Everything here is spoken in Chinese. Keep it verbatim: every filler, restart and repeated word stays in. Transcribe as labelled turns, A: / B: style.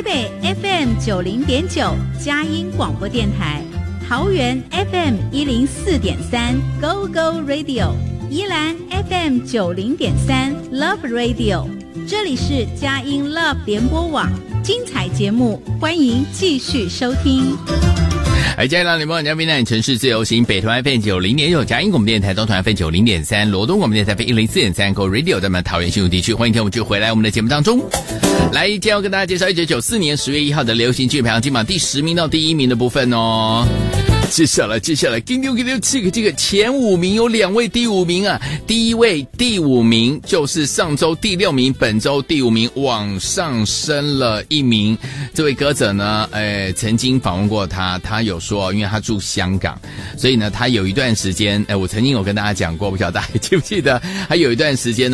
A: 北 F M 九零点九佳音广播电台，桃园 F M 一零四点三 Go Go Radio， 宜兰 F M 九零点三 Love Radio， 这里是佳音 Love 联播网，精彩节目欢迎继续收听。
B: 哎，嘉义联播网嘉宾呢，城市自由行，北团 F M 九零点九，佳音广播电台，东团 F M 九零点三，罗东广播电台 F M 一零四点三 Go Radio， 在我们桃园新竹地区，欢迎听我们就回来我们的节目当中。来，今天要跟大家介绍一九九四年十月一号的流行剧排行金榜第十名到第一名的部分哦。接下来，接下来，给六给六，这个这个前五名有两位第五名啊，第一位第五名就是上周第六名，本周第五名往上升了一名。这位歌者呢，呃，曾经访问过他，他有说，因为他住香港，所以呢，他有一段时间，哎，我曾经有跟大家讲过，不晓得大家记不记得，他有一段时间呢。